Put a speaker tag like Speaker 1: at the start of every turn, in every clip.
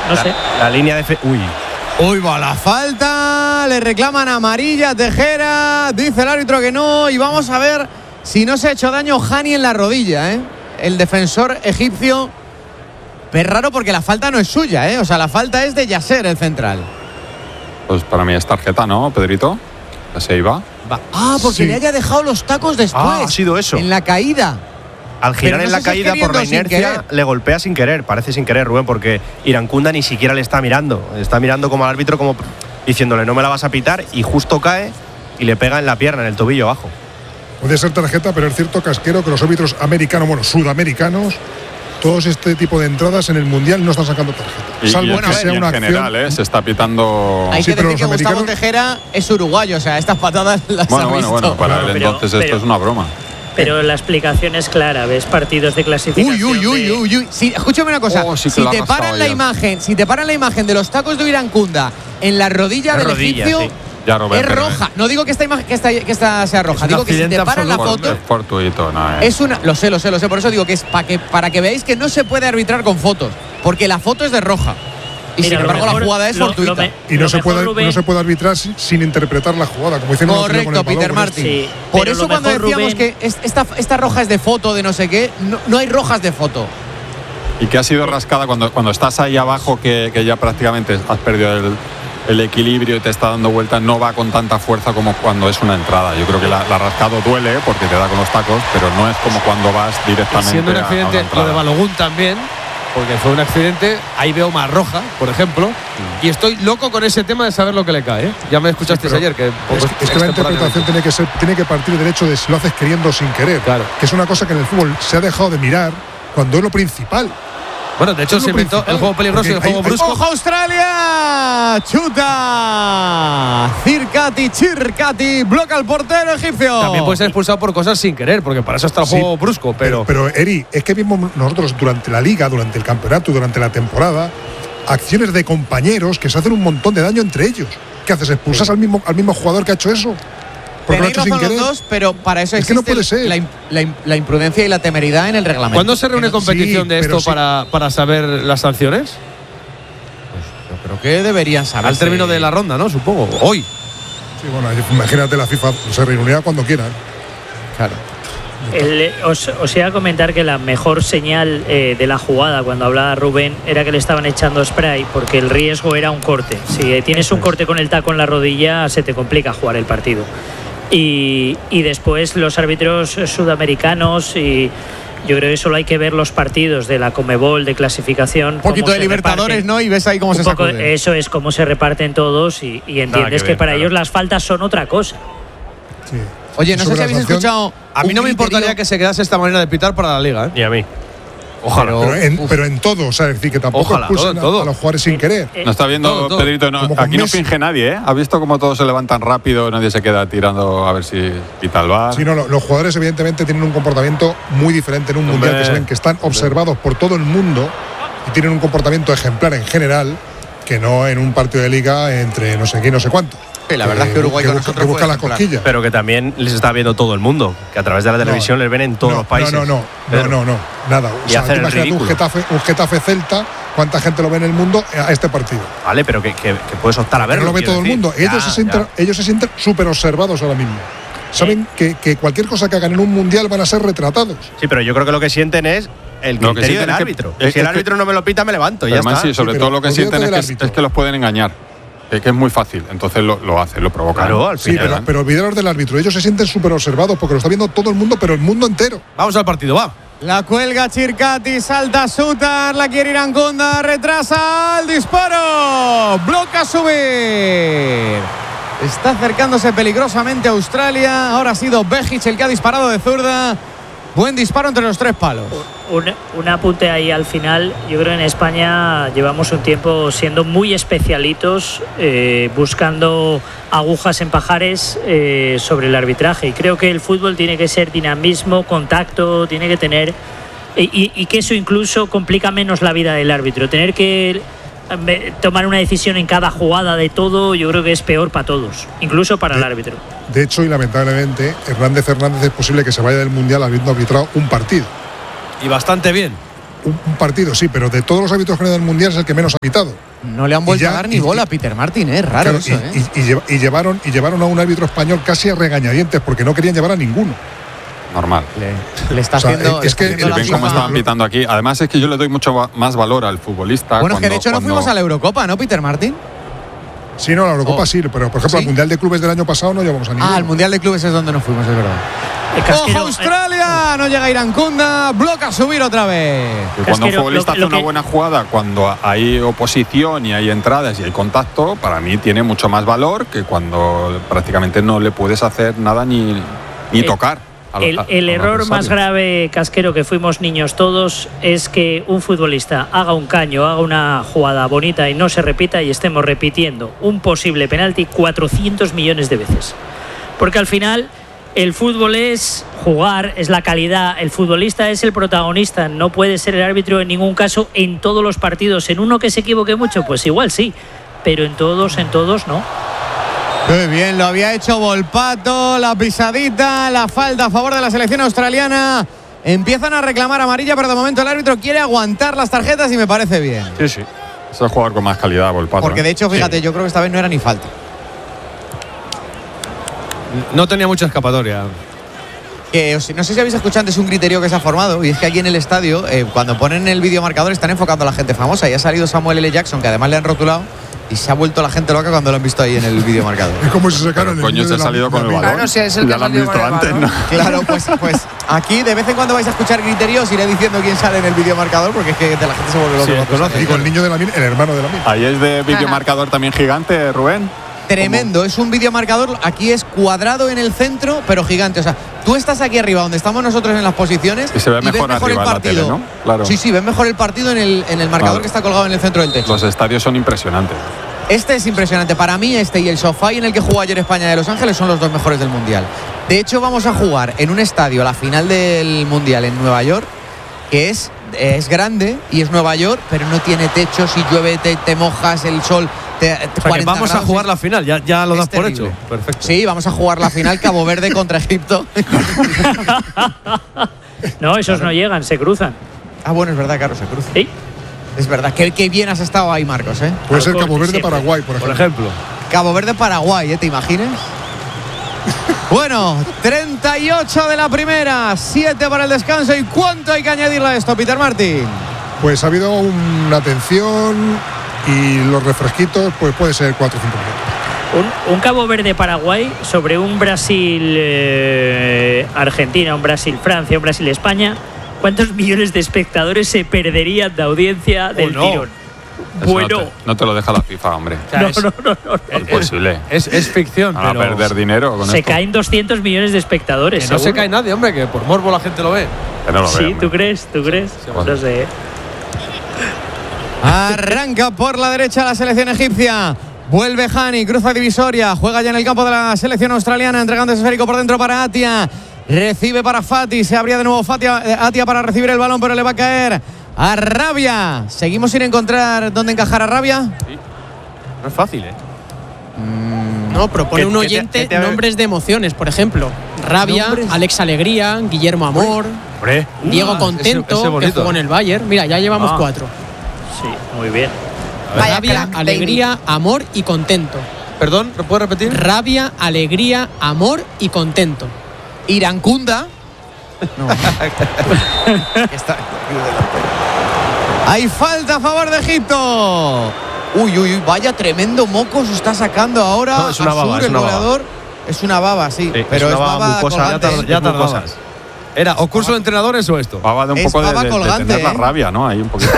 Speaker 1: no sé.
Speaker 2: La línea de...
Speaker 3: Uy, va la falta. Le reclaman amarilla a Tejera. Dice el árbitro que no. Y vamos a ver si no se ha hecho daño Hani en la rodilla, ¿eh? El defensor egipcio. Pero es raro porque la falta no es suya, ¿eh? O sea, la falta es de Yasser, el central.
Speaker 4: Pues para mí es tarjeta, ¿no, Pedrito? Ya se iba.
Speaker 3: Porque le haya dejado los tacos después.
Speaker 2: Ha sido eso.
Speaker 3: En la caída.
Speaker 2: Al girar en la caída por la
Speaker 3: sin
Speaker 2: inercia,
Speaker 3: querer.
Speaker 2: le golpea sin querer. Parece sin querer, Rubén, porque Irankunda ni siquiera le está mirando. Está mirando como al árbitro, como diciéndole no me la vas a pitar, y justo cae y le pega en la pierna, en el tobillo abajo.
Speaker 5: Puede ser tarjeta, pero es cierto, Casquero, que los árbitros americanos, sudamericanos, todos este tipo de entradas en el Mundial no están sacando tarjeta.
Speaker 4: Salvo que sea una general, acción, se está pitando.
Speaker 3: Hay que decir que Gustavo Tejera es uruguayo, o sea, estas patadas las ha visto.
Speaker 4: Bueno, para él entonces esto es una broma.
Speaker 1: Pero la explicación es clara, ves partidos de clasificación.
Speaker 3: Uy. Sí, escúchame una cosa. Si te paran la imagen de los tacos de Irankunda en la rodilla del egipcio, sí. Es roja. No digo que esta sea roja. Digo que si te paran la foto.
Speaker 4: Es fortuito, no
Speaker 3: es una. Lo sé. Por eso digo que es para que veáis que no se puede arbitrar con fotos. Porque la foto es de roja. Y sin embargo la jugada es fortuita.
Speaker 5: Y no se puede arbitrar sin interpretar la jugada, como dicen.
Speaker 3: Correcto, Peter Martin. Sí, por eso cuando decíamos, Rubén, que esta roja es de foto, de no sé qué, no hay rojas de foto.
Speaker 4: Y que ha sido rascada cuando estás ahí abajo, que ya prácticamente has perdido el equilibrio y te está dando vueltas, no va con tanta fuerza como cuando es una entrada. Yo creo que la rascado duele porque te da con los tacos, pero no es como cuando vas directamente.
Speaker 6: Y siendo un accidente, lo de Balogun también, porque fue un accidente, ahí veo más roja, por ejemplo, y estoy loco con ese tema de saber lo que le cae, ¿eh? Ya me escuchasteis ayer que
Speaker 5: es que la interpretación tiene que partir del hecho de si lo haces queriendo o sin querer,
Speaker 6: claro.
Speaker 5: Que es una cosa que en el fútbol se ha dejado de mirar cuando es lo principal.
Speaker 6: Bueno, de hecho se inventó el juego peligroso y el juego brusco.
Speaker 3: ¡Ojo, Australia! ¡Chuta! Circati, bloca al portero egipcio.
Speaker 6: También puede ser expulsado por cosas sin querer, porque para eso está el juego brusco. Pero
Speaker 5: Eri, es que mismo nosotros durante la liga, durante el campeonato, durante la temporada, acciones de compañeros que se hacen un montón de daño entre ellos. ¿Qué haces? ¿Expulsas al mismo jugador que ha hecho eso?
Speaker 3: Tenéis razón los dos, pero para eso existe
Speaker 5: no puede ser.
Speaker 3: la imprudencia y la temeridad en el reglamento.
Speaker 6: ¿Cuándo se reúne competición de esto para saber las sanciones?
Speaker 3: Pues yo creo que deberían saber.
Speaker 6: Al término de la ronda, ¿no? Supongo. Hoy.
Speaker 5: Sí, bueno, imagínate, la FIFA se reunirá cuando quiera.
Speaker 3: Claro.
Speaker 1: Os iba a comentar que la mejor señal de la jugada, cuando hablaba Rubén, era que le estaban echando spray, porque el riesgo era un corte. Si tienes un corte con el taco en la rodilla, se te complica jugar el partido. Y después los árbitros sudamericanos, y yo creo que solo hay que ver los partidos de la Conmebol de clasificación.
Speaker 3: Un poquito de Libertadores, ¿no? Y ves ahí cómo se sacuden.
Speaker 1: Eso es, cómo se reparten todos y entiendes que para ellos las faltas son otra cosa.
Speaker 5: Sí.
Speaker 3: Oye, no sé si habéis escuchado.
Speaker 6: A mí no me importaría que se quedase esta manera de pitar para la liga, ¿eh?
Speaker 2: Ni a mí.
Speaker 5: Ojalá. Pero en todo, o sea, es decir, que tampoco expulsen a los jugadores sin querer.
Speaker 4: No está viendo, todo. Pedrito, aquí no finge nadie, ¿eh? ¿Ha visto cómo todos se levantan rápido, nadie se queda tirando a ver si pita el VAR?
Speaker 5: Sí, no, los jugadores evidentemente tienen un comportamiento muy diferente en un mundial, que se ven que están observados por todo el mundo y tienen un comportamiento ejemplar en general, que no en un partido de liga entre no sé qué y no sé cuánto.
Speaker 3: Sí, la verdad es que Uruguay con nosotros
Speaker 5: que busca la cosquilla.
Speaker 2: Pero que también les está viendo todo el mundo, que a través de la televisión les ven en todos los países.
Speaker 5: No, nada.
Speaker 2: Y hacer el ridículo.
Speaker 5: Un Getafe Celta, ¿cuánta gente lo ve en el mundo a este partido?
Speaker 2: Vale, pero que puedes optar a verlo.
Speaker 5: No lo ve todo el mundo. Ellos se sienten súper observados ahora mismo. Saben que cualquier cosa que hagan en un mundial van a ser retratados.
Speaker 2: Sí, pero yo creo que lo que sienten es el criterio del árbitro. Si el árbitro no me lo pita, me levanto. Ya está.
Speaker 4: Sí, sobre todo lo que sienten es que los pueden engañar. Que es muy fácil, entonces lo hacen, lo provocan.
Speaker 2: Claro, al final.
Speaker 5: Sí, pero olvidaros del árbitro. Ellos se sienten súper observados porque lo está viendo todo el mundo, pero el mundo entero.
Speaker 6: Vamos al partido, va.
Speaker 3: La cuelga Circati, salta Sutar, la quiere Irankunda, retrasa el disparo. Bloca subir. Está acercándose peligrosamente a Australia. Ahora ha sido Bejic el que ha disparado de zurda. Buen disparo entre los tres palos.
Speaker 1: Un apunte ahí al final. Yo creo que en España llevamos un tiempo siendo muy especialitos, buscando agujas en pajares sobre el arbitraje. Y creo que el fútbol tiene que ser dinamismo, contacto, tiene que tener... Y que eso incluso complica menos la vida del árbitro. Tener que tomar una decisión en cada jugada de todo, yo creo que es peor para todos, incluso para el árbitro.
Speaker 5: De hecho, y lamentablemente, Hernández es posible que se vaya del Mundial habiendo arbitrado un partido.
Speaker 6: Y bastante bien.
Speaker 5: un partido, sí, pero de todos los árbitros que han ido al Mundial es el que menos ha pitado.
Speaker 3: No le han vuelto a dar ni bola a Peter Martin, es raro
Speaker 5: Claro,
Speaker 3: eso, ¿eh?
Speaker 5: y llevaron a un árbitro español casi a regañadientes porque no querían llevar a ninguno.
Speaker 4: Normal.
Speaker 3: Le está
Speaker 5: O sea,
Speaker 3: haciendo.
Speaker 5: es que-
Speaker 3: está haciendo la
Speaker 4: Ven cómo
Speaker 3: FIFA.
Speaker 4: estaban pitando aquí. Además es que yo le doy mucho más valor al futbolista.
Speaker 3: Bueno, es que de hecho no
Speaker 4: cuando-
Speaker 3: fuimos a la Eurocopa, ¿no, Peter Martin?
Speaker 5: Sí, no, la Eurocopa
Speaker 3: Oh.
Speaker 5: sí, pero por ejemplo,
Speaker 3: ¿Sí?
Speaker 5: al Mundial de Clubes del año pasado no llevamos a ninguno.
Speaker 3: Ah, el Mundial de Clubes es donde no fuimos, es verdad.
Speaker 1: Casquero,
Speaker 3: ¡Ojo, Australia! No llega Irankunda, bloca a subir otra vez.
Speaker 4: Que cuando un
Speaker 1: Casquero,
Speaker 4: futbolista
Speaker 1: lo
Speaker 4: hace una
Speaker 1: que-
Speaker 4: buena jugada, cuando hay oposición y hay entradas y hay contacto, para mí tiene mucho más valor que cuando prácticamente no le puedes hacer nada ni tocar.
Speaker 1: El error más grave, Casquero, que fuimos niños todos, es que un futbolista haga un caño, haga una jugada bonita y no se repita y estemos repitiendo un posible penalti 400 millones de veces. Porque al final el fútbol es jugar, es la calidad, el futbolista es el protagonista, no puede ser el árbitro en ningún caso en todos los partidos. En uno que se equivoque mucho, pues igual sí, pero en todos no.
Speaker 3: Muy bien, lo había hecho Volpato, la pisadita, la falta a favor de la selección australiana. Empiezan a reclamar amarilla, pero de momento el árbitro quiere aguantar las tarjetas y me parece bien.
Speaker 4: Sí, sí. Es el jugador con más calidad, Volpato.
Speaker 3: Porque de hecho, fíjate,
Speaker 4: Sí.
Speaker 3: yo creo que esta vez no era ni falta.
Speaker 6: No tenía mucha escapatoria.
Speaker 3: Que no sé si habéis escuchado antes un criterio que se ha formado, y es que aquí en el estadio, cuando ponen el videomarcador, están enfocando a la gente famosa. Y ha salido Samuel L. Jackson, que además le han rotulado, y se ha vuelto la gente loca cuando lo han visto ahí en el videomarcador.
Speaker 5: Es como si se sacaron
Speaker 4: Pero, coño, se ha salido con el balón.
Speaker 7: Claro, sí, es el que
Speaker 4: Ya lo han
Speaker 7: salió
Speaker 4: visto
Speaker 7: con el
Speaker 4: antes,
Speaker 7: balón.
Speaker 4: ¿no?
Speaker 3: Claro, pues aquí de vez en cuando vais a escuchar criterios, iré diciendo quién sale en el videomarcador, porque es que la gente se vuelve loca.
Speaker 6: Sí,
Speaker 3: cuando
Speaker 6: conoce.
Speaker 3: sale.
Speaker 5: Digo, el niño de la el hermano de la mina.
Speaker 4: Ahí es de videomarcador también gigante, Rubén.
Speaker 3: Tremendo, es un videomarcador, aquí es cuadrado en el centro, pero gigante. O sea, tú estás aquí arriba donde estamos nosotros en las posiciones
Speaker 4: Y se ve
Speaker 3: ves
Speaker 4: mejor arriba
Speaker 3: el
Speaker 4: en la
Speaker 3: partido.
Speaker 4: tele, ¿no? Claro.
Speaker 3: Sí, ves mejor el partido en el marcador
Speaker 4: Claro.
Speaker 3: que está colgado en el centro del techo.
Speaker 4: Los estadios son impresionantes.
Speaker 3: Este es impresionante. Para mí este y el Sofá en el que jugó ayer España de Los Ángeles son los dos mejores del Mundial. De hecho, vamos a jugar en un estadio la final del Mundial en Nueva York, que es grande y es Nueva York, pero no tiene techo. Si llueve te mojas, el sol
Speaker 6: O sea, que vamos a jugar la final, ya lo
Speaker 3: Es
Speaker 6: das por
Speaker 3: terrible.
Speaker 6: hecho. Perfecto.
Speaker 3: Sí, vamos a jugar la final Cabo Verde contra Egipto.
Speaker 1: No, esos no llegan, se cruzan.
Speaker 3: Ah, bueno, es verdad, claro, se cruza.
Speaker 1: Sí.
Speaker 3: Es verdad, qué bien has estado ahí, Marcos, ¿eh?
Speaker 5: Puede ser
Speaker 1: Alcohol,
Speaker 5: Cabo Verde,
Speaker 1: siempre.
Speaker 5: Paraguay, por
Speaker 6: Por
Speaker 5: ejemplo.
Speaker 6: ejemplo.
Speaker 3: Cabo Verde, Paraguay, ¿te imaginas? Bueno, 38 de la primera, 7 para el descanso. ¿Y cuánto hay que añadirle a esto, Peter Martin?
Speaker 5: Pues ha habido una atención y los refresquitos, pues puede ser 4 o 5 minutos.
Speaker 1: Un Cabo Verde-Paraguay sobre un Brasil-Argentina, un Brasil-Francia, un Brasil-España. ¿Cuántos millones de espectadores se perderían de audiencia del
Speaker 6: no.
Speaker 1: tirón?
Speaker 4: Eso
Speaker 1: Bueno,
Speaker 4: no te lo deja la FIFA, hombre.
Speaker 6: O sea,
Speaker 1: no,
Speaker 6: es,
Speaker 1: no, no, no.
Speaker 4: Imposible.
Speaker 6: es ficción,
Speaker 4: Van a
Speaker 6: pero
Speaker 4: perder dinero con
Speaker 1: Se
Speaker 4: esto.
Speaker 1: caen 200 millones de espectadores.
Speaker 6: que no se
Speaker 1: seguro.
Speaker 6: cae nadie, hombre, que por morbo la gente lo ve.
Speaker 4: Que no lo
Speaker 1: Sí,
Speaker 4: veo,
Speaker 1: ¿tú
Speaker 4: hombre.
Speaker 1: crees? ¿Tú crees?
Speaker 4: bueno.
Speaker 1: No sé.
Speaker 3: Arranca por la derecha la selección egipcia. Vuelve Hani, cruza divisoria, juega ya en el campo de la selección australiana, entregando ese esférico por dentro para Atia. Recibe para Fati, se abría de nuevo Atia para recibir el balón, pero le va a caer a Rabia. Seguimos sin encontrar dónde encajar a Rabia.
Speaker 6: No es fácil, ¿eh?
Speaker 7: No, propone
Speaker 6: ¿Qué-
Speaker 7: un
Speaker 6: qué
Speaker 7: oyente
Speaker 6: te-
Speaker 7: nombres de emociones, por ejemplo. Rabia,
Speaker 3: Nombres.
Speaker 7: Alex Alegría, Guillermo Amor,
Speaker 6: Hombre.
Speaker 7: Diego Contento,
Speaker 6: ese
Speaker 7: que
Speaker 6: bonito.
Speaker 7: jugó en el Bayern. Mira, ya llevamos 4.
Speaker 1: Sí, muy bien.
Speaker 7: Rabia, Alegría, Amor y Contento.
Speaker 6: Perdón, ¿lo puedes repetir?
Speaker 7: Rabia, Alegría, Amor y Contento.
Speaker 3: Irankunda. No. Hay falta a favor de Egipto. Uy, uy, uy, vaya tremendo moco se está sacando ahora.
Speaker 6: No, es una baba,
Speaker 3: Asur,
Speaker 6: es
Speaker 3: el
Speaker 6: una baba.
Speaker 3: goleador. Es una baba, sí, pero es baba
Speaker 2: mucosa,
Speaker 3: colgante.
Speaker 6: Ya
Speaker 2: Es muy
Speaker 6: tardabas.
Speaker 2: cosas.
Speaker 6: Era o curso de entrenadores o esto.
Speaker 4: Baba de un
Speaker 3: Es
Speaker 4: poco
Speaker 3: baba
Speaker 4: de
Speaker 3: colgante,
Speaker 4: tener la
Speaker 3: ¿eh?
Speaker 4: rabia, ¿no? Ahí un poquito.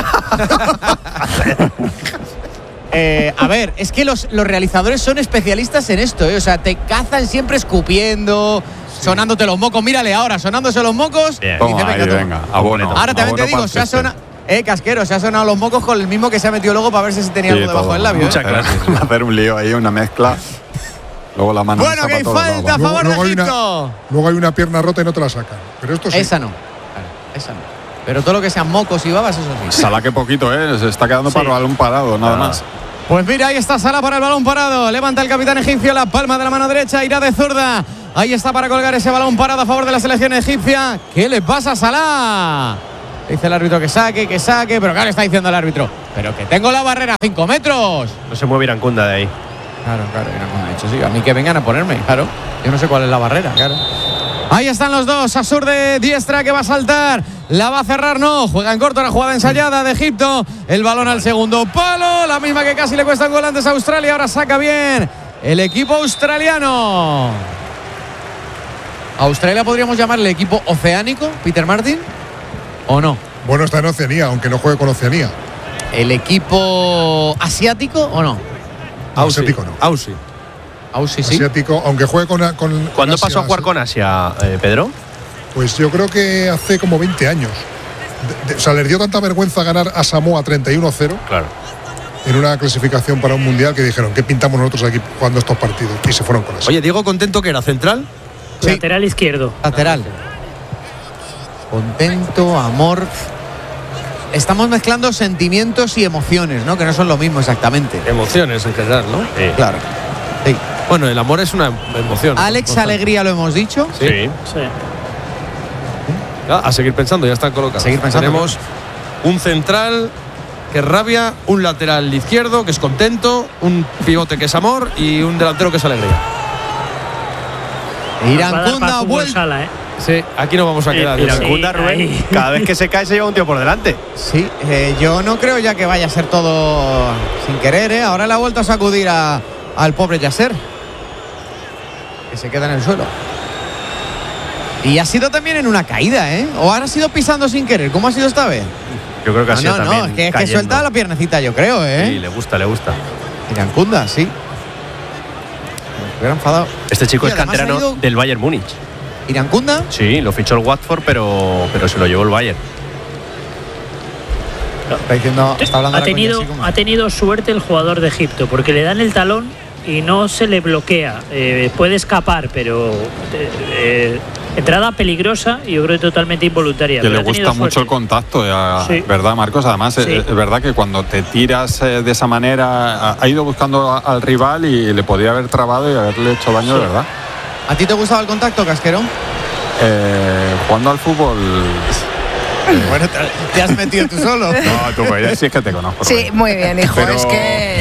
Speaker 3: A ver, es que los realizadores son especialistas en esto, ¿eh? O sea, te cazan siempre escupiendo, sonándote los mocos. Mírale ahora, sonándose los mocos.
Speaker 2: Bien.
Speaker 3: y
Speaker 4: Toma,
Speaker 3: dice,
Speaker 4: ahí,
Speaker 3: toma.
Speaker 4: venga, abono.
Speaker 3: Ahora también te
Speaker 4: abono
Speaker 3: digo,
Speaker 4: para
Speaker 3: se ha
Speaker 4: el césped.
Speaker 3: sonado. Casquero, se ha sonado los mocos con el mismo que se ha metido luego para ver si tenía
Speaker 4: Sí,
Speaker 3: algo debajo
Speaker 4: todo.
Speaker 3: del labio.
Speaker 6: Mucha
Speaker 3: ¿eh?
Speaker 6: clase.
Speaker 4: Hacer un lío ahí, una mezcla. Luego la mano.
Speaker 3: Bueno, que hay falta a favor de
Speaker 5: Luego hay
Speaker 3: Egipto.
Speaker 5: Luego hay una pierna rota y no te la sacan. Pero esto sí.
Speaker 3: Esa no. Claro, esa no. Pero todo lo que sean mocos y babas, eso sí.
Speaker 4: Sala que poquito, ¿eh? Se está quedando para el balón parado, nada más.
Speaker 3: Pues mira, ahí está Salah para el balón parado. Levanta el capitán egipcio la palma de la mano derecha, irá de zurda. Ahí está para colgar ese balón parado a favor de la selección egipcia. ¿Qué le pasa a Salah? Dice el árbitro que saque, pero claro, está diciendo el árbitro, pero que tengo la barrera a 5 metros.
Speaker 2: No se mueve Irankunda de ahí.
Speaker 3: Claro, Irankunda ha dicho, sí, a mí que vengan a ponerme, claro. Yo no sé cuál es la barrera, claro. Ahí están los dos, Asur de diestra que va a saltar, la va a cerrar, no, juega en corto, la jugada ensayada de Egipto, el balón al segundo palo, la misma que casi le cuesta un gol antes a Australia, ahora saca bien el equipo australiano. ¿Australia podríamos llamarle equipo oceánico, Peter Martin? ¿O no?
Speaker 5: Bueno, está en Oceanía, aunque no juegue con Oceanía.
Speaker 3: ¿El equipo asiático o no?
Speaker 5: Asiático no.
Speaker 6: Aussie.
Speaker 3: Aussie sí.
Speaker 5: Asiático, aunque juegue con
Speaker 2: ¿Cuándo
Speaker 5: Asia,
Speaker 2: pasó a jugar con Asia, Pedro?
Speaker 5: Pues yo creo que hace como 20 años. O sea, les dio tanta vergüenza ganar a Samoa 31-0
Speaker 2: Claro.
Speaker 5: en una clasificación para un mundial que dijeron, ¿qué pintamos nosotros aquí jugando estos partidos? Y se fueron con Asia.
Speaker 6: Oye, Diego Contento, que era central.
Speaker 3: Sí.
Speaker 1: Lateral izquierdo.
Speaker 3: Lateral. Contento, amor. Estamos mezclando sentimientos y emociones, ¿no? Que no son lo mismo exactamente.
Speaker 6: Emociones en general, ¿no?
Speaker 2: Sí.
Speaker 3: Claro. Sí.
Speaker 6: Bueno, el amor es una emoción.
Speaker 3: Alex Alegría lo hemos dicho.
Speaker 2: Sí.
Speaker 1: Sí.
Speaker 6: A seguir pensando, ya están colocados.
Speaker 3: Seguir pensando.
Speaker 6: Tenemos un central que es Rabia, un lateral izquierdo que es Contento, un pivote que es Amor y un delantero que es Alegría.
Speaker 1: Va a dar
Speaker 3: Irankunda
Speaker 1: para fútbol
Speaker 3: vuelta.
Speaker 1: sala, ¿eh?
Speaker 6: Sí, aquí nos vamos a quedar.
Speaker 2: Irankunda,
Speaker 1: Sí,
Speaker 2: Rubén,
Speaker 1: ahí.
Speaker 2: cada vez que se cae se lleva un tío por delante.
Speaker 3: Sí, yo no creo ya que vaya a ser todo sin querer, ¿eh? Ahora le ha vuelto a sacudir al pobre Yasser, que se queda en el suelo. Y ha sido también en una caída, ¿eh? O ahora ha sido pisando sin querer. ¿Cómo ha sido esta vez?
Speaker 2: Yo creo que ha sido también
Speaker 3: es que
Speaker 2: cayendo.
Speaker 3: suelta la piernecita, yo creo, ¿eh?
Speaker 2: Sí, le gusta.
Speaker 3: Irankunda, sí. Me hubiera enfadado.
Speaker 2: Este chico
Speaker 3: Y
Speaker 2: es
Speaker 3: además
Speaker 2: canterano
Speaker 3: ha ido-
Speaker 2: del Bayern Múnich.
Speaker 3: Irankunda.
Speaker 2: Sí, lo fichó el Watford, pero se lo llevó el Bayern.
Speaker 3: Está diciendo, está hablando
Speaker 1: Ha
Speaker 3: ahora con
Speaker 1: tenido,
Speaker 3: Jessy como-
Speaker 1: ha tenido suerte el jugador de Egipto, porque le dan el talón y no se le bloquea. Puede escapar, pero entrada peligrosa y yo creo que totalmente involuntaria.
Speaker 4: Que
Speaker 1: pero
Speaker 4: le
Speaker 1: ha tenido
Speaker 4: gusta mucho
Speaker 1: suerte.
Speaker 4: el contacto,
Speaker 1: Sí.
Speaker 4: ¿verdad, Marcos? Además,
Speaker 1: Sí.
Speaker 4: es verdad que cuando te tiras de esa manera, ha ido buscando al rival y le podría haber trabado y haberle hecho daño de verdad.
Speaker 3: ¿A ti te gustaba el contacto, Casquero?
Speaker 4: Jugando al fútbol.
Speaker 3: Bueno, te has metido tú solo.
Speaker 4: No, tú, pues, sí es que te conozco.
Speaker 8: Sí,
Speaker 4: Rubén.
Speaker 8: muy bien, hijo.
Speaker 4: Pero-
Speaker 8: Es que.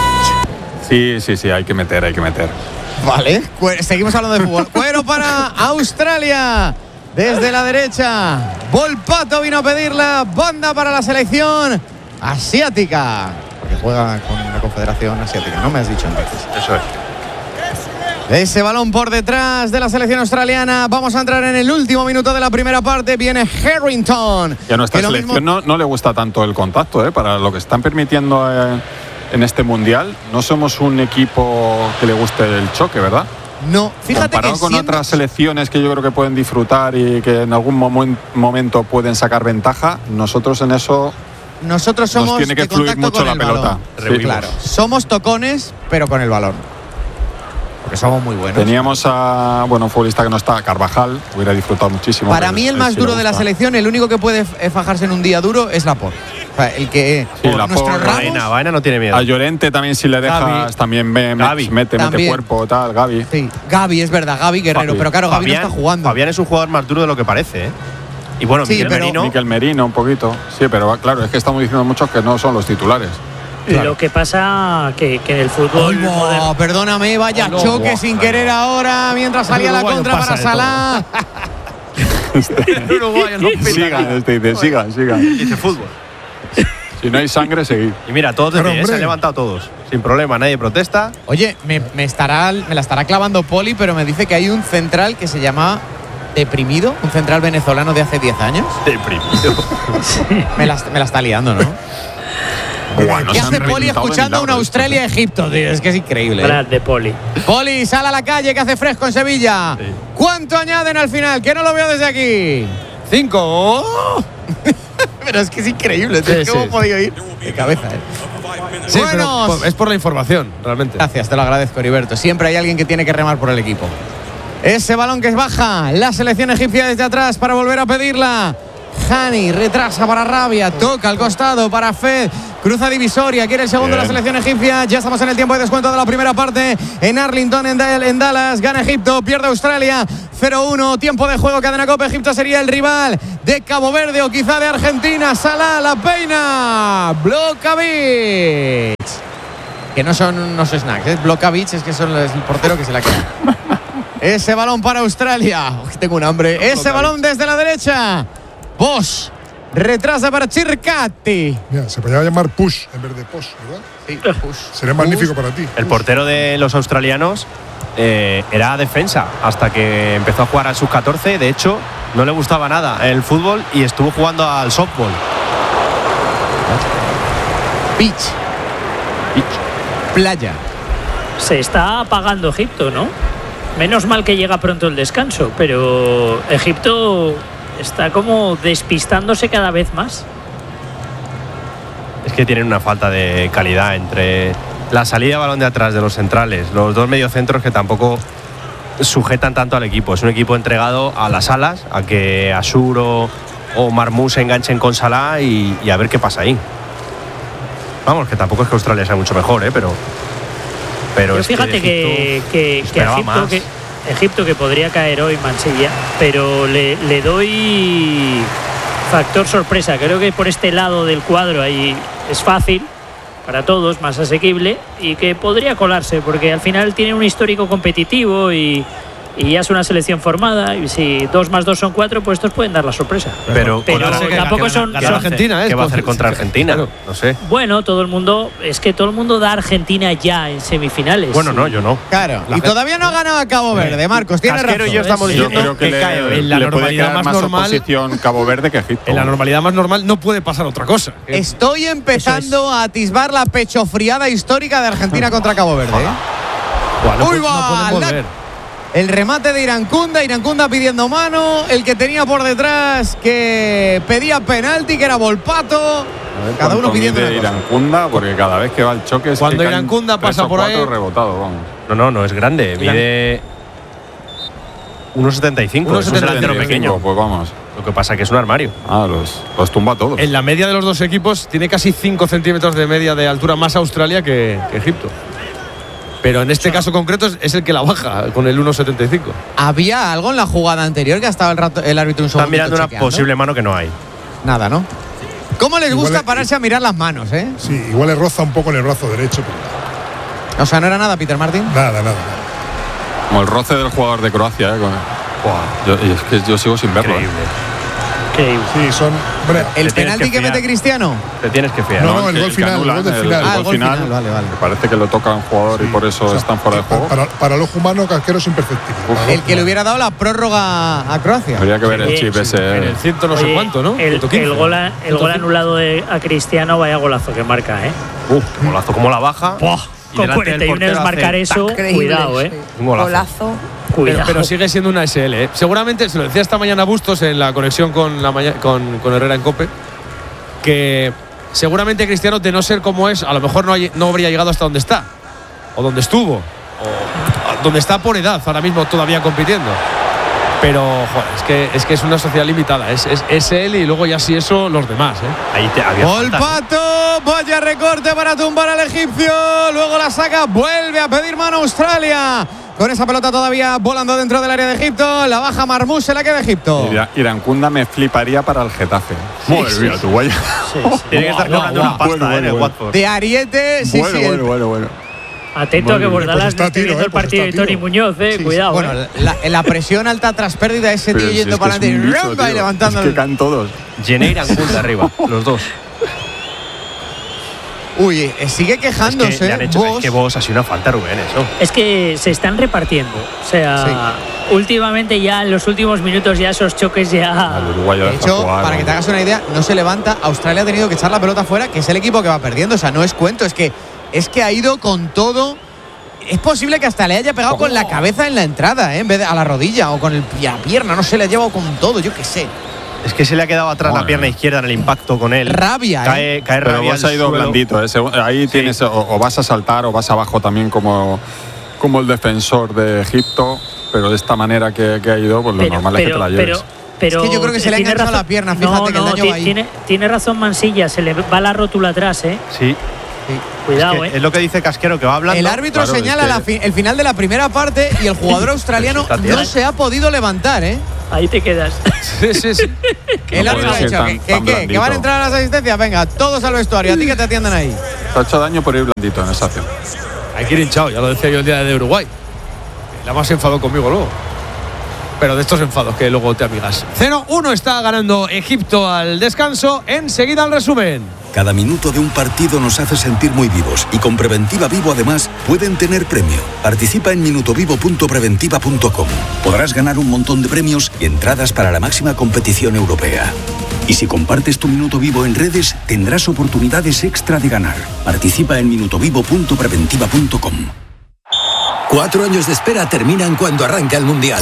Speaker 4: Sí, hay que meter.
Speaker 3: Vale, seguimos hablando de fútbol. Cuero para Australia. Desde la derecha, Volpato vino a pedir la banda para la selección asiática. Porque juega con la Confederación Asiática, no me has dicho entonces.
Speaker 2: Eso es.
Speaker 3: Ese balón por detrás de la selección australiana. Vamos a entrar en el último minuto de la primera parte. Viene Harrington.
Speaker 4: Y a nuestra
Speaker 3: que lo
Speaker 4: selección
Speaker 3: mismo-
Speaker 4: no le gusta tanto el contacto, para lo que están permitiendo en este mundial. No somos un equipo que le guste el choque, ¿verdad?
Speaker 3: No, fíjate
Speaker 4: Comparado
Speaker 3: que
Speaker 4: con
Speaker 3: siempre-
Speaker 4: otras selecciones que yo creo que pueden disfrutar y que en algún momento pueden sacar ventaja, nosotros en eso
Speaker 3: nosotros somos
Speaker 4: nos tiene que
Speaker 3: de
Speaker 4: fluir
Speaker 3: contacto
Speaker 4: mucho
Speaker 3: con
Speaker 4: la
Speaker 3: el
Speaker 4: pelota.
Speaker 3: balón.
Speaker 4: Sí.
Speaker 3: Claro, somos tocones, pero con el balón. Porque somos muy buenos.
Speaker 4: Teníamos a un futbolista que no está, Carvajal, hubiera disfrutado muchísimo.
Speaker 3: Para
Speaker 4: pero
Speaker 3: mí el
Speaker 4: él
Speaker 3: más
Speaker 4: sí
Speaker 3: duro
Speaker 4: le
Speaker 3: de la
Speaker 4: gusta.
Speaker 3: selección, el único que puede fajarse en un día duro es Laporte. O sea, el que
Speaker 4: Sí, Laporte,
Speaker 3: nuestro
Speaker 2: Vaina no tiene miedo.
Speaker 4: A Llorente también, si le dejas,
Speaker 3: Gavi.
Speaker 4: también
Speaker 2: Gavi.
Speaker 4: mete
Speaker 3: También.
Speaker 4: cuerpo, tal, Gavi.
Speaker 3: Sí, Gavi, es verdad, Gavi Guerrero,
Speaker 4: Fabi.
Speaker 3: pero claro, Gavi no está jugando.
Speaker 2: Fabián es un jugador más duro de lo que parece, ¿eh? Y bueno,
Speaker 3: Sí,
Speaker 2: Miguel
Speaker 3: pero-
Speaker 2: Merino.
Speaker 4: Mikel Merino un poquito. Sí, pero claro, es que estamos diciendo muchos que no son los titulares.
Speaker 1: Lo que pasa que en el fútbol
Speaker 3: Oh,
Speaker 1: moderno-
Speaker 3: perdóname, vaya
Speaker 6: no,
Speaker 3: choque
Speaker 4: buah,
Speaker 3: sin querer ahora, mientras salía la
Speaker 6: Uruguayo
Speaker 3: contra
Speaker 6: pasa
Speaker 3: para
Speaker 6: de todo.
Speaker 3: Salah.
Speaker 6: Uruguayo, no pita
Speaker 4: Sigan,
Speaker 6: nada.
Speaker 4: sigan.
Speaker 2: Dice fútbol.
Speaker 4: Si no hay sangre, seguid.
Speaker 2: Y mira, todos de
Speaker 5: Pero,
Speaker 2: pie, se
Speaker 5: hombre.
Speaker 2: han levantado todos. Sin problema, nadie protesta.
Speaker 3: Oye, me la estará clavando Poli, pero me dice que hay un central que se llama Deprimido, un central venezolano de hace 10 años.
Speaker 2: Deprimido.
Speaker 3: Me la está liando, ¿no?
Speaker 4: Buah, no
Speaker 3: ¿Qué
Speaker 4: se han
Speaker 3: hace Poli
Speaker 4: reventado de
Speaker 3: escuchando una
Speaker 4: milagro
Speaker 3: Australia-Egipto, tío? Es que es increíble. ¿eh?
Speaker 1: Brad de Poli.
Speaker 3: Poli, sal a la calle que hace fresco en Sevilla.
Speaker 2: Sí.
Speaker 3: ¿Cuánto añaden al final? Que no lo veo desde aquí.
Speaker 6: 5. ¡Oh!
Speaker 3: Pero es que es increíble, tío.
Speaker 6: Sí,
Speaker 3: ¿Cómo
Speaker 6: sí.
Speaker 3: he podido ir? De cabeza, ¿eh?
Speaker 6: Sí,
Speaker 3: Buenos.
Speaker 6: pero es por la información, realmente.
Speaker 3: Gracias, te lo agradezco, Heriberto. Siempre hay alguien que tiene que remar por el equipo. Ese balón que es baja, la selección egipcia desde atrás para volver a pedirla. Hani retrasa para Rabia, toca al costado para Fed Cruza divisoria, quiere el segundo de la selección egipcia. Ya estamos en el tiempo de descuento de la primera parte en Arlington, en Dallas. Gana Egipto, pierde Australia 0-1. Tiempo de juego, cadena COPE. Egipto sería el rival de Cabo Verde o quizá de Argentina. Salah, la peina. Blokavich. Que no son unos snacks, ¿eh? Blokavich es que son el portero que se la queda. Ese balón para Australia. Tengo un hambre. Ese balón desde la derecha. Bosch. Retrasa para Circati.
Speaker 5: Mira, se podría llamar Push en vez de Posh, ¿verdad?
Speaker 3: Sí, Push.
Speaker 5: Sería magnífico para ti.
Speaker 2: El portero de los australianos era defensa hasta que empezó a jugar al sub-14. De hecho, no le gustaba nada el fútbol y estuvo jugando al softball.
Speaker 3: Beach. Playa.
Speaker 1: Se está apagando Egipto, ¿no? Menos mal que llega pronto el descanso, pero Egipto está como despistándose cada vez más.
Speaker 2: Es que tienen una falta de calidad entre la salida de balón de atrás de los centrales, los dos mediocentros que tampoco sujetan tanto al equipo. Es un equipo entregado a las alas, a que Asur o Marmous se enganchen con Salah y a ver qué pasa ahí. Vamos, que tampoco es que Australia sea mucho mejor, pero
Speaker 1: fíjate que Egipto que podría caer hoy Mansilla, pero le doy factor sorpresa. Creo que por este lado del cuadro ahí es fácil para todos, más asequible, y que podría colarse porque al final tiene un histórico competitivo y ya es una selección formada, y si 2 más 2 son 4, pues estos pueden dar la sorpresa.
Speaker 2: Pero
Speaker 1: tampoco son
Speaker 6: Argentina,
Speaker 2: ¿qué va a hacer contra Argentina? Claro. No sé.
Speaker 1: Bueno, todo el mundo da a Argentina ya en semifinales.
Speaker 2: Bueno, no, yo no.
Speaker 3: Claro, y todavía no ha ganado a Cabo Verde, Marcos, tiene razón.
Speaker 2: Y yo estamos diciendo
Speaker 4: que cae. En la normalidad más normal, oposición Cabo Verde que Egipto.
Speaker 6: En la normalidad más normal no puede pasar otra cosa.
Speaker 3: Estoy empezando a atisbar la pechofriada histórica de Argentina contra Cabo Verde.
Speaker 6: Uy, va, no
Speaker 3: el remate de Irankunda pidiendo mano, el que tenía por detrás que pedía penalti, que era Volpato. Cada uno pidiendo
Speaker 4: Irankunda, porque cada vez que va el choque es
Speaker 6: cuando Irankunda pasa por ahí
Speaker 4: rebotado, vamos.
Speaker 2: No es grande, mide 1,75, es un delantero pequeño.
Speaker 4: Pues vamos.
Speaker 2: Lo que pasa es que es un armario.
Speaker 4: Los tumba a todos.
Speaker 6: En la media de los dos equipos tiene casi 5 centímetros de media de altura más Australia que Egipto. Pero en este caso concreto es el que la baja con el 1,75.
Speaker 3: ¿Había algo en la jugada anterior que ha estado el árbitro un segundo?
Speaker 2: Están mirando una posible mano que no hay.
Speaker 3: Nada, ¿no? ¿Cómo les gusta pararse a mirar las manos, eh?
Speaker 5: Sí, igual le roza un poco en el brazo derecho. Pero...
Speaker 3: O sea, ¿no era nada, Peter Martin?
Speaker 5: Nada.
Speaker 4: Como el roce del jugador de Croacia, es que yo sigo sin verlo.
Speaker 5: Sí, son... Hombre,
Speaker 3: ¿el penalti que mete Cristiano?
Speaker 2: Te tienes que fiar.
Speaker 5: No, el gol final. El gol del final.
Speaker 4: El gol final.
Speaker 3: Vale.
Speaker 4: Parece que lo toca un jugador y por eso están fuera de juego.
Speaker 5: Para el ojo humano, Casquero es imperceptible.
Speaker 3: El que le hubiera dado la prórroga a Croacia.
Speaker 4: Habría que ver el chip ese.
Speaker 6: En el ciento no sé cuánto, ¿no?
Speaker 1: El gol anulado a Cristiano, vaya golazo que marca, ¿eh?
Speaker 2: Golazo, como la baja.
Speaker 1: Con 41 años marcar eso, cuidado, ¿eh?
Speaker 2: Un golazo.
Speaker 6: Pero sigue siendo una SL, ¿eh? Seguramente, se lo decía esta mañana Bustos en la conexión con Herrera en COPE, que seguramente Cristiano, de no ser como es, a lo mejor no habría llegado hasta donde está, o donde estuvo, o donde está por edad, ahora mismo todavía compitiendo. Pero, joder, es que es una sociedad limitada. Es él y luego ya si eso, los demás, ¿eh?
Speaker 2: Ahí había
Speaker 3: Volpato, vaya recorte para tumbar al egipcio. Luego la saca, vuelve a pedir mano Australia. Con esa pelota todavía volando dentro del área de Egipto. La baja Marmous, se la queda Egipto.
Speaker 4: Irankunda me fliparía para el Getafe. Madre mía, tu guaya.
Speaker 2: Tiene que estar cobrando una pasta en el Watford.
Speaker 3: De Ariete,
Speaker 4: Bueno.
Speaker 1: Atento a que Bordalas está viendo el partido de Tony Muñoz, cuidado.
Speaker 3: Bueno, la presión alta tras pérdida, ese tío yendo para adelante y levantando.
Speaker 4: Es que caen todos.
Speaker 2: Jenner Irankunda arriba, los dos.
Speaker 3: Uy, sigue quejándose.
Speaker 2: Es que han hecho, es que vos ha sido una falta, Rubén, eso.
Speaker 1: Es que se están repartiendo. O sea, últimamente ya en los últimos minutos ya esos choques ya...
Speaker 3: De hecho, para que te hagas una idea, no se levanta. Australia ha tenido que echar la pelota fuera, que es el equipo que va perdiendo. O sea, no es cuento, es que ha ido con todo. Es posible que hasta le haya pegado con la cabeza en la entrada, en vez de a la rodilla o con la pierna. No se le ha llevado con todo, yo qué sé.
Speaker 2: Es que se le ha quedado atrás la pierna izquierda en el impacto con él.
Speaker 3: Rabia,
Speaker 2: cae
Speaker 4: Pero
Speaker 2: rabia.
Speaker 4: Vos ha ido blandito. Ahí tienes, o vas a saltar o vas abajo también como el defensor de Egipto. Pero de esta manera que ha ido, pues lo normal es que te la lleves.
Speaker 1: Pero
Speaker 3: es que yo creo que se le ha
Speaker 1: tiene
Speaker 3: enganchado
Speaker 1: razón.
Speaker 3: la pierna, fíjate que el daño va ahí.
Speaker 1: Tiene razón Mansilla, se le va la rótula atrás, ¿eh?
Speaker 2: Sí.
Speaker 1: Cuidado,
Speaker 2: es lo que dice Casquero, que va hablando.
Speaker 3: El árbitro
Speaker 4: Claro,
Speaker 3: señala el final de la primera parte y el jugador australiano no se ha podido levantar, ¿eh?
Speaker 1: Ahí te quedas.
Speaker 6: Sí.
Speaker 3: El árbitro ha dicho que van a entrar a las asistencias. Venga, todos al vestuario. A ti que te atiendan ahí.
Speaker 4: Se ha hecho daño por ir blandito en esa acción.
Speaker 6: Hay que ir hinchado, ya lo decía yo el día de Uruguay. La más enfadó conmigo luego. Pero de estos enfados que luego te amigas. 0-1 está ganando Egipto al descanso. Enseguida el resumen.
Speaker 8: Cada minuto de un partido nos hace sentir muy vivos y con Preventiva Vivo además pueden tener premio. Participa en minutovivo.preventiva.com. Podrás ganar un montón de premios y entradas para la máxima competición europea. Y si compartes tu Minuto Vivo en redes, tendrás oportunidades extra de ganar. Participa en minutovivo.preventiva.com.
Speaker 9: 4 años de espera terminan cuando arranca el Mundial.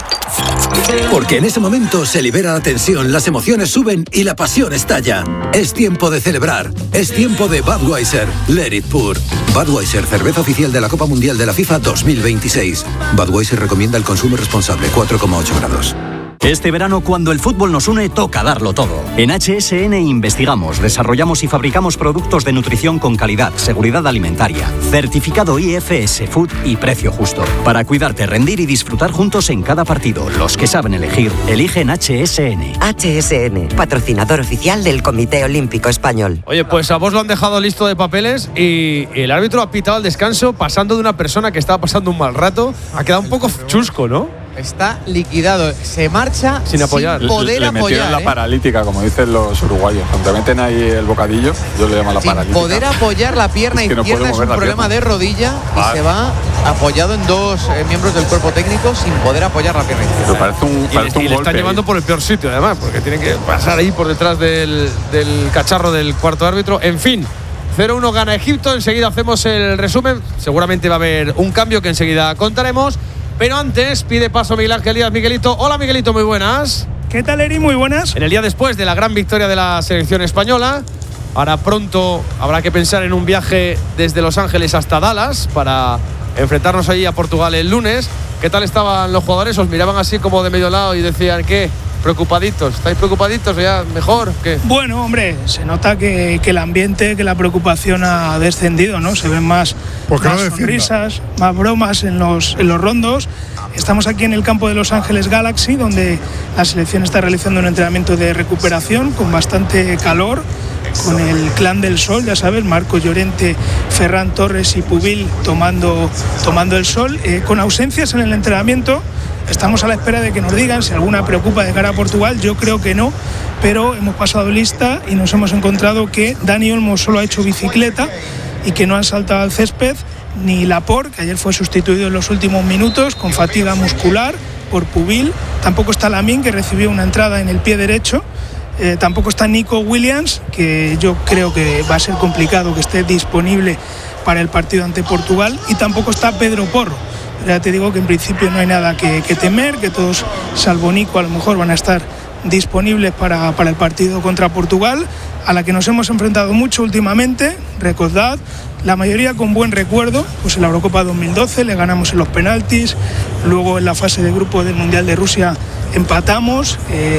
Speaker 9: Porque en ese momento se libera la tensión, las emociones suben y la pasión estalla. Es tiempo de celebrar. Es tiempo de Budweiser. Let it pour. Budweiser, cerveza oficial de la Copa Mundial de la FIFA 2026. Budweiser recomienda el consumo responsable, 4,8 grados.
Speaker 10: Este verano, cuando el fútbol nos une, toca darlo todo. En HSN investigamos, desarrollamos y fabricamos productos de nutrición con calidad, seguridad alimentaria, certificado IFS Food y precio justo. Para cuidarte, rendir y disfrutar juntos en cada partido. Los que saben elegir, eligen HSN.
Speaker 11: HSN, patrocinador oficial del Comité Olímpico Español.
Speaker 6: Oye, pues a vos lo han dejado listo de papeles y el árbitro ha pitado al descanso pasando de una persona que estaba pasando un mal rato. Ha quedado un poco chusco, ¿no?
Speaker 3: Está liquidado, se marcha
Speaker 6: sin apoyar.
Speaker 3: Sin poder
Speaker 4: le metieron la paralítica, como dicen los uruguayos. Cuando te meten ahí el bocadillo, yo le llamo la paralítica.
Speaker 3: Poder apoyar la pierna izquierda es un problema de rodilla y se va apoyado en dos miembros del cuerpo técnico sin poder apoyar la pierna izquierda.
Speaker 4: Pero parece un
Speaker 6: y le están llevando por el peor sitio, además, porque tienen que pasar ahí por detrás del cacharro del cuarto árbitro. En fin, 0-1 gana Egipto. Enseguida hacemos el resumen. Seguramente va a haber un cambio que enseguida contaremos. Pero antes pide paso Miguel Ángel Díaz. Miguelito, hola Miguelito, muy buenas.
Speaker 12: ¿Qué tal, Eri? Muy buenas.
Speaker 6: En el día después de la gran victoria de la selección española, ahora pronto habrá que pensar en un viaje desde Los Ángeles hasta Dallas para enfrentarnos allí a Portugal el lunes. ¿Qué tal estaban los jugadores? ¿Os miraban así como de medio lado y decían qué? ¿Preocupaditos? ¿Estáis preocupaditos? ¿Ya mejor? ¿Qué?
Speaker 12: Bueno, hombre, se nota que el ambiente, que la preocupación ha descendido, ¿no? Se ven más sonrisas, más bromas en los rondos. Estamos aquí en el campo de Los Ángeles Galaxy, donde la selección está realizando un entrenamiento de recuperación con bastante calor, con el clan del sol, ya sabes, Marcos Llorente, Ferran Torres y Pubil tomando el sol, con ausencias en el entrenamiento. Estamos a la espera de que nos digan si alguna preocupa de cara a Portugal. Yo creo que no, pero hemos pasado lista y nos hemos encontrado que Dani Olmo solo ha hecho bicicleta y que no han saltado al césped, ni Laporte, que ayer fue sustituido en los últimos minutos con fatiga muscular por Pubil. Tampoco está Lamine, que recibió una entrada en el pie derecho. Tampoco está Nico Williams, que yo creo que va a ser complicado que esté disponible para el partido ante Portugal. Y tampoco está Pedro Porro. Ya te digo que en principio no hay nada que temer, que todos, salvo Nico, a lo mejor van a estar disponibles para el partido contra Portugal, a la que nos hemos enfrentado mucho últimamente. Recordad, la mayoría con buen recuerdo, pues en la Eurocopa 2012 le ganamos en los penaltis, luego en la fase de grupo del Mundial de Rusia empatamos,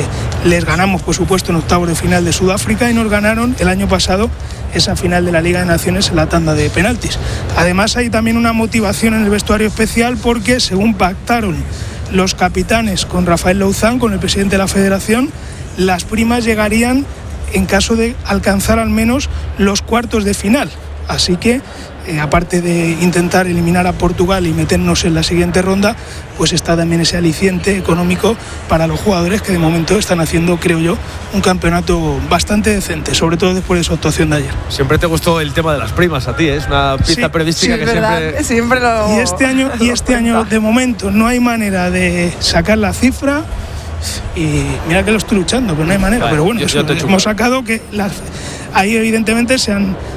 Speaker 12: les ganamos por supuesto en octavos de final de Sudáfrica y nos ganaron el año pasado esa final de la Liga de Naciones en la tanda de penaltis. Además hay también una motivación en el vestuario especial porque según pactaron los capitanes con Rafael Louzán, con el presidente de la federación, las primas llegarían en caso de alcanzar al menos los cuartos de final. Así que, aparte de intentar eliminar a Portugal y meternos en la siguiente ronda, pues está también ese aliciente económico para los jugadores que de momento están haciendo, creo yo, un campeonato bastante decente, sobre todo después de su actuación de ayer.
Speaker 6: Siempre te gustó el tema de las primas a ti, ¿eh? Es una pista periodística que
Speaker 13: siempre lo...
Speaker 12: Y este año de momento no hay manera de sacar la cifra. Y mira que lo estoy luchando, pero no hay manera. Pero bueno, hemos sacado que ahí evidentemente se han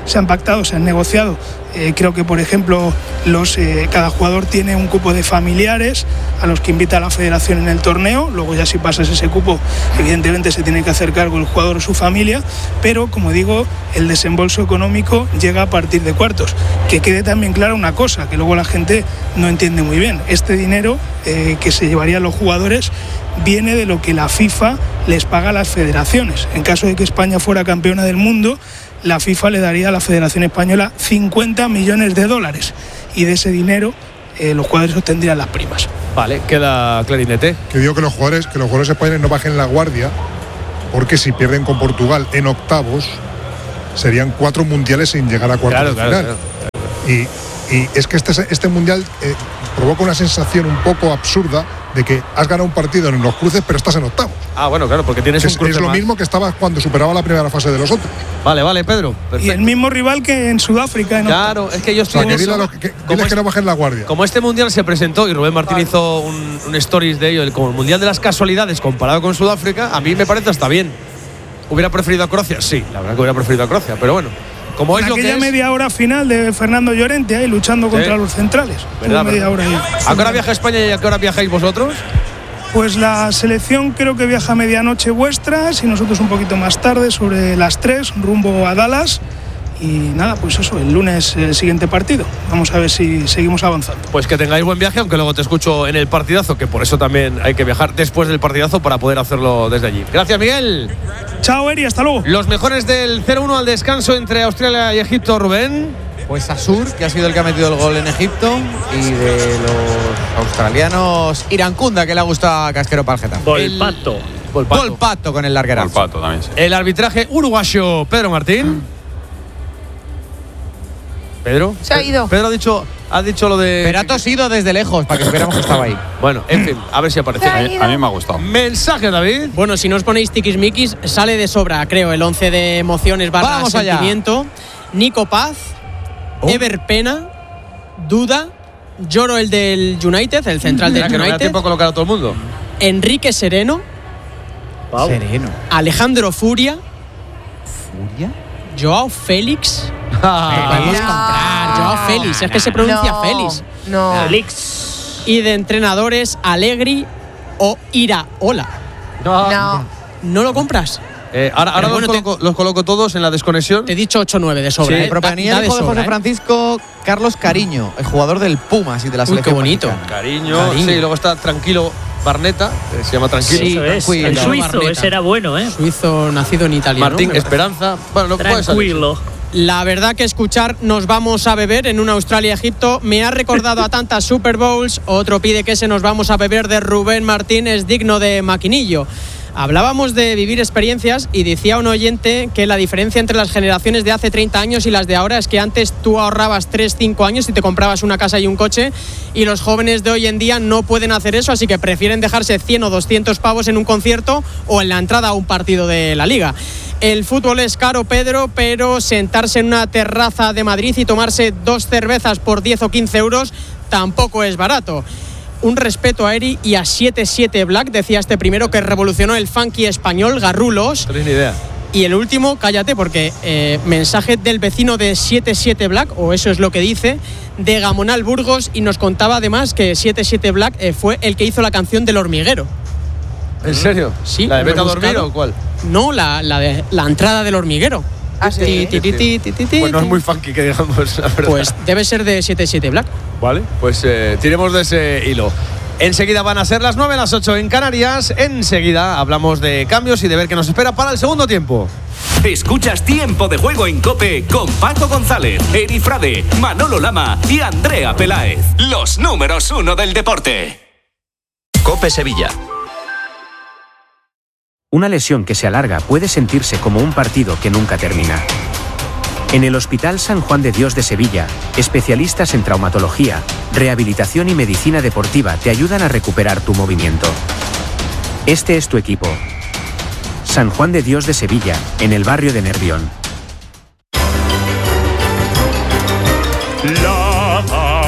Speaker 12: se han pactado, se han negociado. Creo que, por ejemplo, cada jugador tiene un cupo de familiares a los que invita a la federación en el torneo. Luego ya si pasas ese cupo, evidentemente se tiene que hacer cargo el jugador o su familia, pero como digo, el desembolso económico llega a partir de cuartos. Que quede también clara una cosa, que luego la gente no entiende muy bien. Este dinero que se llevarían los jugadores viene de lo que la FIFA les paga a las federaciones. En caso de que España fuera campeona del mundo, la FIFA le daría a la Federación Española 50 millones de dólares y de ese dinero los jugadores obtendrían las primas.
Speaker 6: Vale, queda clarinete.
Speaker 5: Que digo que los jugadores españoles no bajen la guardia, porque si pierden con Portugal en octavos serían 4 mundiales sin llegar a cuartos de final. Claro. Y es que este mundial provoca una sensación un poco absurda de que has ganado un partido en los cruces pero estás en octavos.
Speaker 6: Ah, bueno, claro, porque tienes un cruce
Speaker 5: es lo mismo que estabas cuando superaba la primera fase de los otros.
Speaker 6: Vale, Pedro. Perfecto.
Speaker 12: Y el mismo rival que en Sudáfrica.
Speaker 6: Claro, es que yo estoy
Speaker 5: diles que no bajen la guardia.
Speaker 6: Como este mundial se presentó y Rubén Martín hizo un stories de ello, como el mundial de las casualidades comparado con Sudáfrica, a mí me parece hasta bien. ¿Hubiera preferido a Croacia? Sí, la verdad que hubiera preferido a Croacia, pero bueno. Como es lo que es.
Speaker 12: Media hora final de Fernando Llorente ahí luchando contra los centrales.
Speaker 6: Media hora ahí. ¿A qué hora viaja España y a qué hora viajáis vosotros?
Speaker 12: Pues la selección creo que viaja a medianoche vuestras y nosotros un poquito más tarde, sobre las 3, rumbo a Dallas. Y nada, pues eso, el lunes el siguiente partido. Vamos a ver si seguimos avanzando.
Speaker 6: Pues que tengáis buen viaje, aunque luego te escucho en el partidazo, que por eso también hay que viajar después del partidazo para poder hacerlo desde allí. Gracias, Miguel.
Speaker 12: Chao, Eri, hasta luego.
Speaker 6: Los mejores del 0-1 al descanso entre Australia y Egipto, Rubén.
Speaker 3: Pues Asur, que ha sido el que ha metido el gol en Egipto, y de los australianos Irankunda, que le ha gustado a Casquero Palgeta. Volpato con el larguerazo.
Speaker 4: Volpato también, sí.
Speaker 6: El arbitraje uruguayo, Pedro Martín. Pedro.
Speaker 13: Se ha ido.
Speaker 6: Pedro ha dicho lo de.
Speaker 3: Pero ha tosido desde lejos para que supiéramos que estaba ahí.
Speaker 6: Bueno, en fin, a ver si aparece.
Speaker 4: A mí me ha gustado.
Speaker 6: Mensaje, David.
Speaker 7: Bueno, si no os ponéis tiquismiquis, sale de sobra, creo, el 11 de emociones barra sentimiento. Nico Paz, Ever Pena, Duda, Lloro el del United, el central del United.
Speaker 6: ¿No da tiempo a colocar a todo el mundo?
Speaker 7: Enrique Sereno.
Speaker 3: Wow. Sereno.
Speaker 7: Alejandro Furia.
Speaker 3: ¿Furia?
Speaker 7: Joao Félix. Podemos comprar Joao Félix, es que se pronuncia Félix.
Speaker 13: No.
Speaker 1: Félix.
Speaker 7: Y de entrenadores, Allegri o Iraola. ¿No lo compras?
Speaker 6: Ahora los coloco todos en la desconexión.
Speaker 7: Te he dicho 8-9 de sobra.
Speaker 3: Sí, proponía el hijo de José Francisco, Carlos Cariño, el jugador del Pumas y de la selección.
Speaker 7: Qué bonito.
Speaker 6: Cariño. Sí, luego está Tranquilo Barneta, se llama Tranquilo.
Speaker 1: Sí, eso es. El suizo, Barneta. Ese era bueno, ¿eh?
Speaker 7: Suizo nacido en Italia.
Speaker 6: Martín, ¿no? Esperanza. Bueno,
Speaker 1: Tranquilo.
Speaker 7: La verdad que escuchar Nos vamos a beber en un Australia-Egipto me ha recordado a tantas Super Bowls. Otro pide que ese Nos vamos a beber de Rubén Martín es digno de maquinillo. Hablábamos de vivir experiencias y decía un oyente que la diferencia entre las generaciones de hace 30 años y las de ahora es que antes tú ahorrabas 3-5 años y te comprabas una casa y un coche, y los jóvenes de hoy en día no pueden hacer eso, así que prefieren dejarse 100 o 200 pavos en un concierto o en la entrada a un partido de la Liga. El fútbol es caro, Pedro, pero sentarse en una terraza de Madrid y tomarse 2 cervezas por 10 o 15 euros tampoco es barato. Un respeto a Eri y a 77 Black, decía este primero que revolucionó el funky español, Garrulos.
Speaker 6: No tienes ni idea.
Speaker 7: Y el último, cállate, porque mensaje del vecino de 77 Black, o eso es lo que dice, de Gamonal Burgos, y nos contaba además que 77 Black fue el que hizo la canción del hormiguero.
Speaker 6: ¿En serio?
Speaker 7: Sí.
Speaker 6: ¿La de Vete a dormir o cuál?
Speaker 7: No, la entrada del hormiguero.
Speaker 13: Ah, sí.
Speaker 6: Pues no es muy funky, que digamos, la verdad.
Speaker 7: Pues debe ser de 77 Black.
Speaker 6: Vale, pues tiremos de ese hilo. Enseguida van a ser las 9, las 8 en Canarias. Enseguida hablamos de cambios y de ver qué nos espera para el segundo tiempo.
Speaker 14: Escuchas Tiempo de Juego en COPE con Paco González, Eri Frade, Manolo Lama y Andrea Peláez. Los números 1 del deporte.
Speaker 15: COPE Sevilla. Una lesión que se alarga puede sentirse como un partido que nunca termina. En el Hospital San Juan de Dios de Sevilla, especialistas en traumatología, rehabilitación y medicina deportiva te ayudan a recuperar tu movimiento. Este es tu equipo. San Juan de Dios de Sevilla, en el barrio de Nervión.
Speaker 16: La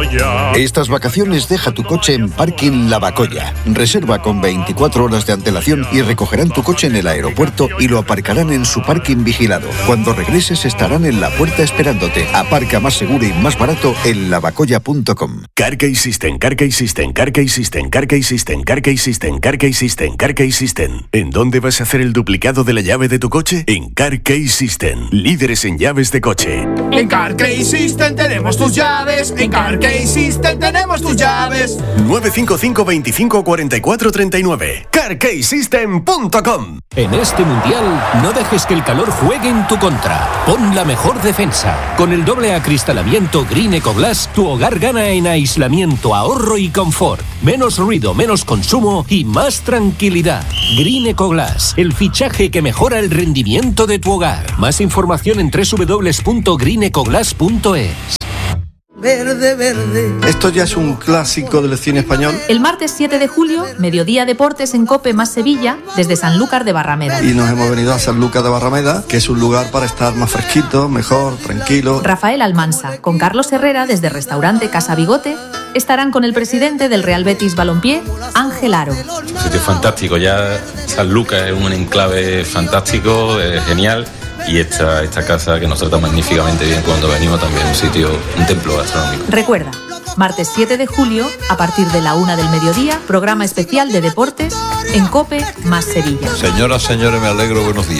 Speaker 13: Lavacolla.
Speaker 16: Estas vacaciones deja tu coche en Parking Lavacolla. Reserva con 24 horas de antelación y recogerán tu coche en el aeropuerto y lo aparcarán en su parking vigilado. Cuando regreses estarán en la puerta esperándote. Aparca más seguro y más barato en lavacolla.com.
Speaker 17: Carkey System, Carkey System, Carkey System, Carkey System, Carkey System, Carkey System, Carkey System. ¿En dónde vas a hacer el duplicado de la llave de tu coche? En Carkey System, líderes en llaves de coche.
Speaker 18: En Carkey System tenemos tus llaves. En Carkey System tenemos tus llaves.
Speaker 17: 955 25 44 39. CarkeySystem.com.
Speaker 19: En este mundial, no dejes que el calor juegue en tu contra. Pon la mejor defensa. Con el doble acristalamiento Green Ecoglass, tu hogar gana en aislamiento, ahorro y confort. Menos ruido, menos consumo y más tranquilidad. Green Ecoglass, el fichaje que mejora el rendimiento de tu hogar. Más información en www.greenecoglass.es.
Speaker 20: Verde, verde. Esto ya es un clásico del cine español.
Speaker 21: El martes 7 de julio, Mediodía Deportes en COPE más Sevilla, desde Sanlúcar de Barrameda.
Speaker 20: Y nos hemos venido a Sanlúcar de Barrameda, que es un lugar para estar más fresquito, mejor, tranquilo.
Speaker 21: Rafael Almansa, con Carlos Herrera desde Restaurante Casa Bigote, estarán con el presidente del Real Betis Balompié, Ángel Aro.
Speaker 22: Un sitio fantástico, ya Sanlúcar es un enclave fantástico, genial. Y esta casa que nos trata magníficamente bien cuando venimos también, un templo gastronómico.
Speaker 21: Recuerda, martes 7 de julio, a partir de la 1 del mediodía, programa especial de deportes en COPE más Sevilla.
Speaker 23: Señoras, señores, me alegro, buenos días.